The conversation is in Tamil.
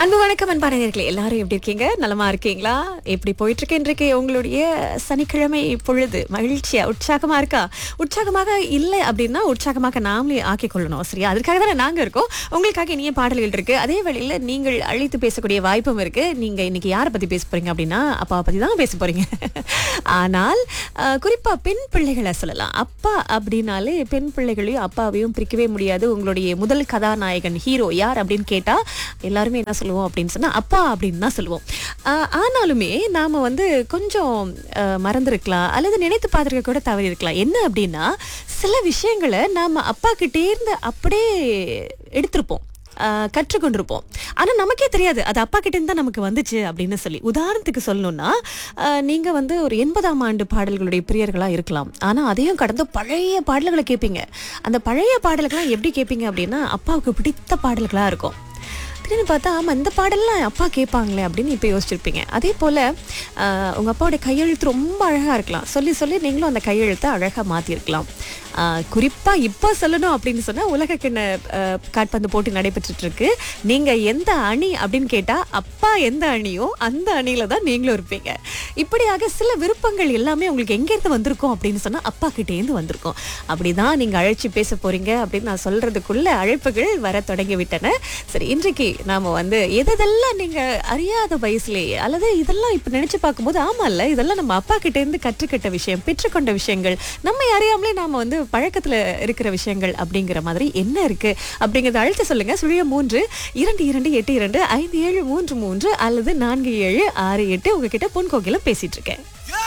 அன்பு வணக்கம் அன்பான நேயர்களே, எல்லாரும் எப்படி இருக்கீங்க? நலமா இருக்கீங்களா? எப்படி போயிட்டு இருக்கு இன்றைக்கு உங்களுடைய சனிக்கிழமை பொழுது? மகிழ்ச்சியா உற்சாகமா இருக்கா? உற்சாகமாக இல்லை அப்படின்னா உற்சாகமாக நாமளே ஆக்கிக் கொள்ளணும். சரியா? அதுக்காக தானே நாங்க இருக்கோம். உங்களுக்காக இனிய பாடல்கள் இருக்கு. அதே வேளையில நீங்கள் அழைத்து பேசக்கூடிய வாய்ப்பும் இருக்கு. நீங்க இன்னைக்கு யாரை பத்தி பேச போறீங்க அப்படின்னா அப்பாவை பத்தி தான் பேச போறீங்க. ஆனால் குறிப்பா பெண் பிள்ளைகளை சொல்லலாம். அப்பா அப்படின்னாலே பெண் பிள்ளைகளையும் அப்பாவையும் பிரிக்கவே முடியாது. உங்களுடைய முதல் கதாநாயகன் ஹீரோ யார் அப்படின்னு கேட்டா எல்லாருமே என்ன சொல்லுவோம் அப்படின்னு சொன்னா அப்பா அப்படின்னு தான் சொல்லுவோம். ஆனாலுமே நாம கொஞ்சம் மறந்துருக்கலாம் அல்லது நினைத்து பார்த்துருக்க கூட தவறி இருக்கலாம். என்ன அப்படின்னா சில விஷயங்களை நாம அப்பா கிட்டே இருந்து அப்படியே எடுத்திருப்போம், கற்றுக்கொண்டிருப்போம். ஆனா நமக்கே தெரியாது அது அப்பா கிட்ட இருந்து தான் நமக்கு வந்துச்சு அப்படின்னு சொல்லி. உதாரணத்துக்கு சொல்லணும்னா, நீங்க ஒரு 80ஆம் ஆண்டு பாடல்களுடைய பிரியர்களா இருக்கலாம். ஆனா அதையும் கடந்து பழைய பாடல்களை கேட்பீங்க. அந்த பழைய பாடல்கள்லாம் எப்படி கேட்பீங்க அப்படின்னா அப்பாவுக்கு பிடித்த பாடல்களா இருக்கும். திடீர்னு பார்த்தா ஆமா இந்த பாடல்லாம் அப்பா கேட்பாங்களே அப்படின்னு இப்போ யோசிச்சிருப்பீங்க. அதே போல உங்க அப்பாவுடைய கையெழுத்து ரொம்ப அழகா இருக்கலாம். சொல்லி சொல்லி நீங்களும் அந்த கையெழுத்தை அழகா மாத்திருக்கலாம். குறிப்பா இப்போ சொல்லணும் அப்படின்னு சொன்னா உலகக்கிண்ண கால்பந்து போட்டி நடைபெற்றுட்டு இருக்கு. நீங்க எந்த அணி அப்படின்னு கேட்டா அப்பா எந்த அணியோ அந்த அணியில தான் நீங்களும் இருப்பீங்க. இப்படியாக சில விருப்பங்கள் எல்லாமே உங்களுக்கு எங்க இருந்து வந்திருக்கும் அப்படின்னு சொன்னா அப்பா கிட்டே இருந்து வந்திருக்கும். அப்படிதான் நீங்க அழைச்சி பேச போறீங்க அப்படின்னு நான் சொல்றதுக்குள்ள அழைப்புகள் வர தொடங்கி விட்டன. சரி, இன்றைக்கு நாம எதெல்லாம் நீங்க அறியாத வயசுலேயே அல்லது இதெல்லாம் இப்ப நினைச்சு பார்க்கும்போது ஆமா இல்ல இதெல்லாம் நம்ம அப்பா கிட்ட இருந்து கற்றுக்கிட்ட விஷயம், பெற்றுக்கொண்ட விஷயங்கள், நம்ம அறியாமலே நாம பழக்கத்துல இருக்கிற விஷயங்கள் அப்படிங்கிற மாதிரி என்ன இருக்கு அப்படிங்கறத அழைத்து சொல்லுங்க. 0322282573 அல்லது 4768. உங்ககிட்ட பொன் கோகில பேசிட்டு இருக்கேன்.